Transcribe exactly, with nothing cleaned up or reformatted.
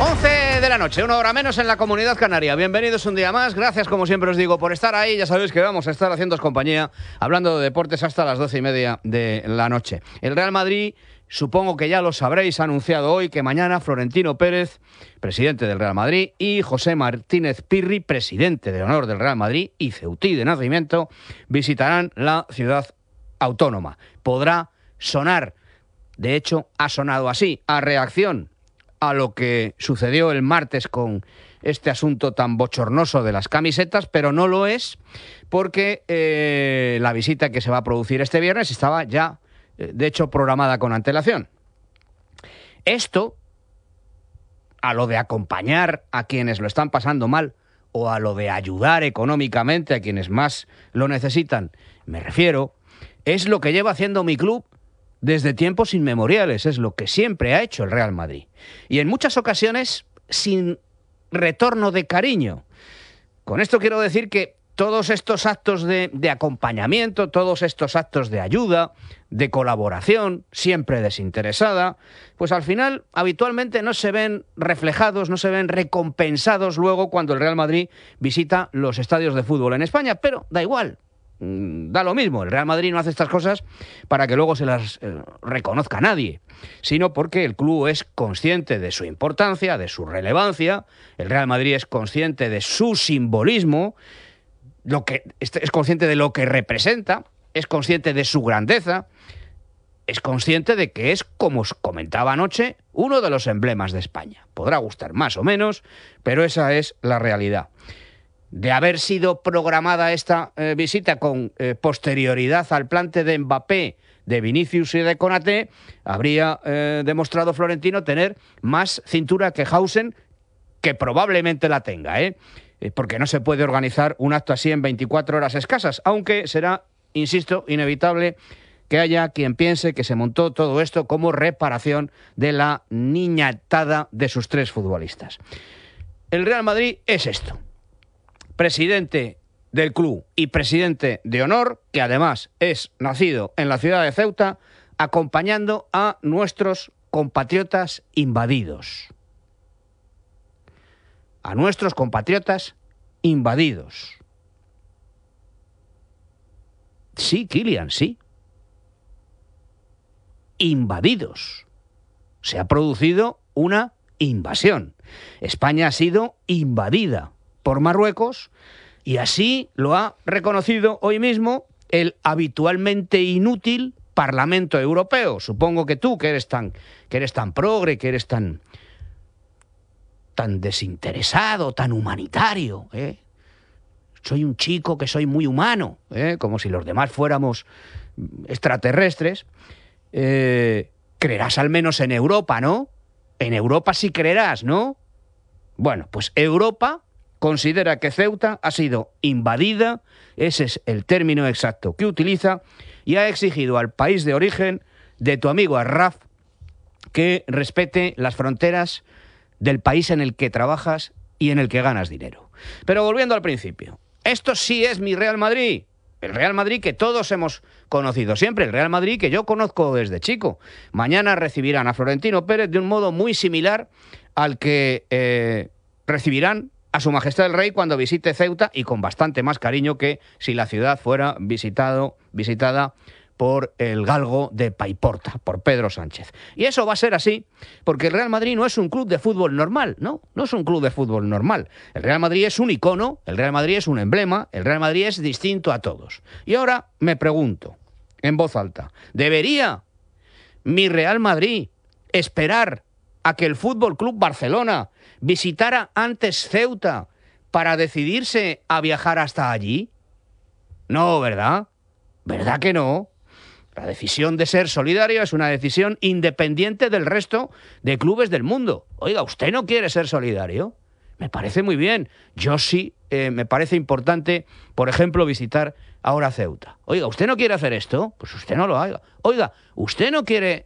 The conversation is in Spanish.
once de la noche, una hora menos en la Comunidad Canaria. Bienvenidos un día más. Gracias, como siempre os digo, por estar ahí. Ya sabéis que vamos a estar haciéndoos compañía, hablando de deportes hasta las doce y media de la noche. El Real Madrid, supongo que ya lo sabréis, ha anunciado hoy que mañana Florentino Pérez, presidente del Real Madrid, y José Martínez Pirri, presidente de honor del Real Madrid y ceutí de nacimiento, visitarán la ciudad autónoma. Podrá sonar, de hecho, ha sonado así, a reacción a lo que sucedió el martes con este asunto tan bochornoso de las camisetas, pero no lo es porque eh, la visita que se va a producir este viernes estaba ya, eh, de hecho, programada con antelación. Esto, a lo de acompañar a quienes lo están pasando mal o a lo de ayudar económicamente a quienes más lo necesitan, me refiero, es lo que lleva haciendo mi club desde tiempos inmemoriales, es lo que siempre ha hecho el Real Madrid. Y en muchas ocasiones sin retorno de cariño. Con esto quiero decir que todos estos actos de, de acompañamiento, todos estos actos de ayuda, de colaboración, siempre desinteresada, pues al final habitualmente no se ven reflejados, no se ven recompensados luego cuando el Real Madrid visita los estadios de fútbol en España, pero da igual. Da lo mismo, el Real Madrid no hace estas cosas para que luego se las eh, reconozca nadie, sino porque el club es consciente de su importancia, de su relevancia, el Real Madrid es consciente de su simbolismo, lo que, es consciente de lo que representa, es consciente de su grandeza, es consciente de que es, como os comentaba anoche, uno de los emblemas de España. Podrá gustar más o menos, pero esa es la realidad. De haber sido programada esta eh, visita con eh, posterioridad al plante de Mbappé, de Vinicius y de Konaté, habría eh, demostrado Florentino tener más cintura que Hausen, que probablemente la tenga, ¿eh? Porque no se puede organizar un acto así en veinticuatro horas escasas, aunque será, insisto, inevitable que haya quien piense que se montó todo esto como reparación de la niñatada de sus tres futbolistas. El Real Madrid es esto. Presidente del club y presidente de honor, que además es nacido en la ciudad de Ceuta, acompañando a nuestros compatriotas invadidos. A nuestros compatriotas invadidos. Sí, Kylian, sí. Invadidos. Se ha producido una invasión. España ha sido invadida por Marruecos, y así lo ha reconocido hoy mismo el habitualmente inútil Parlamento Europeo. Supongo que tú, que eres tan, que eres tan progre, que eres tan, tan desinteresado, tan humanitario, ¿eh? Soy un chico que soy muy humano, ¿eh? Como si los demás fuéramos extraterrestres. Eh, creerás al menos en Europa, ¿no? En Europa sí creerás, ¿no? Bueno, pues Europa considera que Ceuta ha sido invadida, ese es el término exacto que utiliza, y ha exigido al país de origen de tu amigo Arraf que respete las fronteras del país en el que trabajas y en el que ganas dinero. Pero volviendo al principio, esto sí es mi Real Madrid, el Real Madrid que todos hemos conocido siempre, el Real Madrid que yo conozco desde chico. Mañana recibirán a Florentino Pérez de un modo muy similar al que eh, recibirán a Su Majestad el Rey cuando visite Ceuta, y con bastante más cariño que si la ciudad fuera visitado, visitada por el galgo de Paiporta, por Pedro Sánchez. Y eso va a ser así porque el Real Madrid no es un club de fútbol normal, no, no es un club de fútbol normal. El Real Madrid es un icono, el Real Madrid es un emblema, el Real Madrid es distinto a todos. Y ahora me pregunto, en voz alta, ¿debería mi Real Madrid esperar a que el Fútbol Club Barcelona visitara antes Ceuta para decidirse a viajar hasta allí? No, ¿verdad? ¿Verdad que no? La decisión de ser solidario es una decisión independiente del resto de clubes del mundo. Oiga, ¿usted no quiere ser solidario? Me parece muy bien. Yo sí, eh, me parece importante, por ejemplo, visitar ahora Ceuta. Oiga, ¿usted no quiere hacer esto? Pues usted no lo haga. Oiga, ¿usted no quiere